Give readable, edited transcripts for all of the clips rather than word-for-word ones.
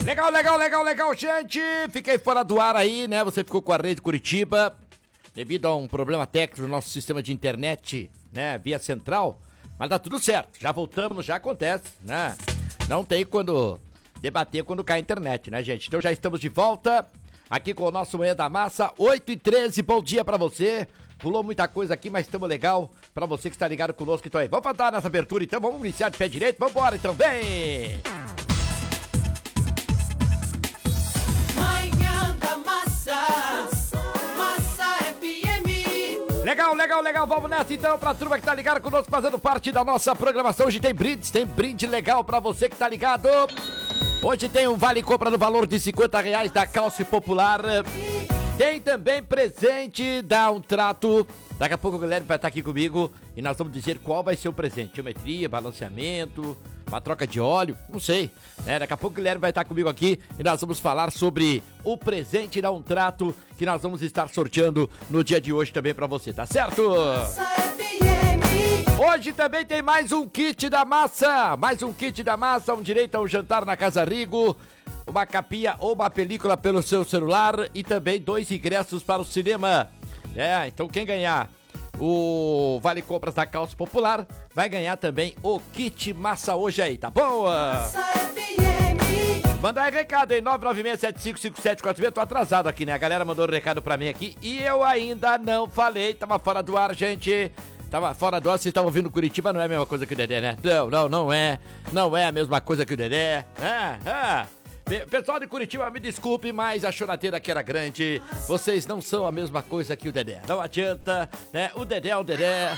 Legal, gente! Fiquei fora do ar aí, né? Você ficou com a Rede Curitiba devido a um problema técnico no nosso sistema de internet, né? Via central. Mas dá tudo certo. Já voltamos, já acontece, né? Não tem quando debater quando cai a internet, né, gente? Então já estamos de volta aqui com o nosso Manhã da Massa, 8h13. Bom dia pra você. Pulou muita coisa aqui, mas estamos legal pra você que está ligado conosco. Então aí, vamos falar nessa abertura, então. Vamos iniciar de pé direito. Vamos embora, então. Vem! Legal, vamos nessa então pra turma que tá ligada conosco, fazendo parte da nossa programação. Hoje tem brinde legal pra você que tá ligado. Hoje tem um vale compra no valor de R$50 da Calce Popular. Tem também presente da Um Trato. Daqui a pouco o Guilherme vai estar aqui comigo e nós vamos dizer qual vai ser o presente. Geometria, balanceamento, uma troca de óleo, não sei, né? Daqui a pouco o Guilherme vai estar comigo aqui e nós vamos falar sobre o presente da Um Trato que nós vamos estar sorteando no dia de hoje também pra você, tá certo? Hoje também tem mais um kit da massa, um direito a um jantar na Casa Rigo, uma capinha ou uma película pelo seu celular e também 2 ingressos para o cinema. Então quem ganhar o Vale Compras da Calce Popular vai ganhar também o kit massa hoje aí, tá bom? Manda aí recado aí, 996755746. Tô atrasado aqui, né? A galera mandou um recado pra mim aqui e eu ainda não falei. Tava fora do ar, gente. Tava fora do ar, vocês estavam ouvindo Curitiba, não é a mesma coisa que o Dedé, né? Não é. Não é a mesma coisa que o Dedé. Pessoal de Curitiba, me desculpe, mas a choradeira aqui era grande. Vocês não são a mesma coisa que o Dedé. Não adianta, né? O Dedé é o Dedé.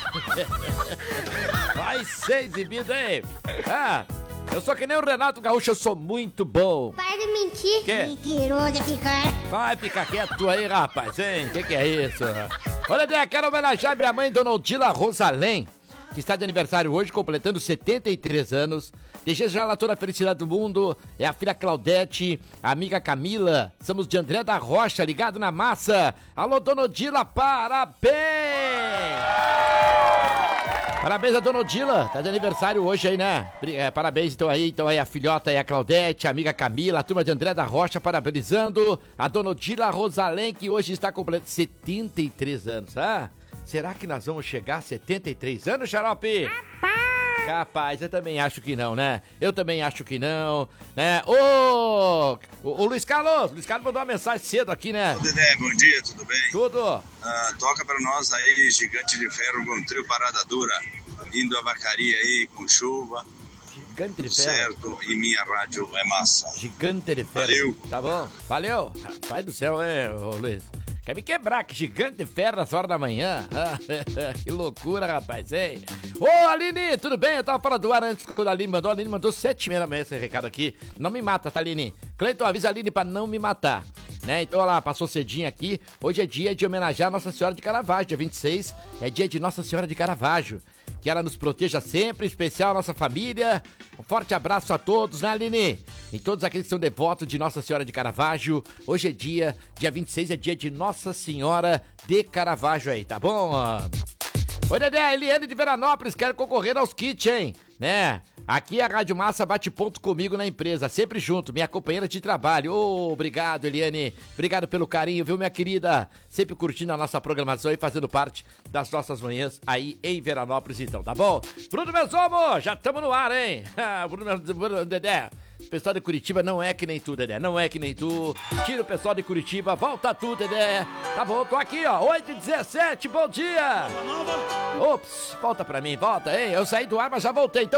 Vai ser exibido, hein? Eu sou que nem o Renato Gaúcho, eu sou muito bom. Para de mentir. Que? Mentiroso, ficar. Vai ficar quieto aí, rapaz, hein? Que é isso? Ô, Dedé, quero homenagear minha mãe, Dona Odila Rosalém, que está de aniversário hoje, completando 73 anos. Desejo ela toda a felicidade do mundo. É a filha Claudete, a amiga Camila. Somos de André da Rocha, ligado na massa. Alô, Dona Odila, parabéns! Parabéns a Dona Odila, tá de aniversário hoje aí, né? Parabéns então aí a filhota aí, a Claudete, a amiga Camila, a turma de André da Rocha, parabenizando a Dona Odila Rosalém, que hoje está completando 73 anos, Será que nós vamos chegar a 73 anos, Xarope? Capaz, eu também acho que não, né? Né? Ô, Luiz Carlos mandou uma mensagem cedo aqui, né? Ô, Dedé, bom dia, tudo bem? Tudo. Toca pra nós aí, Gigante de Ferro com trio Parada Dura, indo a Vacaria aí com chuva. Gigante de Ferro. Certo, e minha rádio é massa. Gigante de Ferro. Valeu. Tá bom, valeu. Pai do céu, ô Luiz. Quer me quebrar, que Gigante de Ferro às horas da manhã. Que loucura, rapaz, hein? Ô, Aline, tudo bem? Eu tava fora do ar antes quando a Aline mandou 7h30 da manhã esse recado aqui. Não me mata, tá, Aline? Cleiton, avisa a Aline pra não me matar, né? Então, olha lá, passou cedinho aqui. Hoje é dia de homenagear Nossa Senhora de Caravaggio, dia 26. É dia de Nossa Senhora de Caravaggio. Que ela nos proteja sempre, em especial a nossa família. Um forte abraço a todos, né, Aline? E todos aqueles que são devotos de Nossa Senhora de Caravaggio. Hoje é dia 26 é dia de Nossa Senhora de Caravaggio aí, tá bom? Oi, Dedé, a Eliane de Veranópolis quer concorrer aos kits, hein? Né? Aqui a Rádio Massa bate ponto comigo na empresa, sempre junto, minha companheira de trabalho. Obrigado, Eliane. Obrigado pelo carinho, viu, minha querida? Sempre curtindo a nossa programação e fazendo parte das nossas manhãs aí em Veranópolis, então, tá bom? Bruno Mesomo, já estamos no ar, hein? Bruno Dedé. O pessoal de Curitiba não é que nem tu, Dedé. Não é que nem tu. Tira o pessoal de Curitiba, volta tu, Dedé. Tá bom, tô aqui, ó. 8h17, bom dia. Ops, volta pra mim, volta, hein? Eu saí do ar, mas já voltei. Então